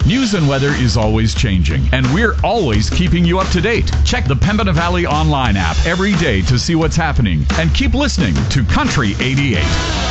News and weather is always changing, and we're always keeping you up to date. Check the Pembina Valley Online app every day to see what's happening, and keep listening to Country 88.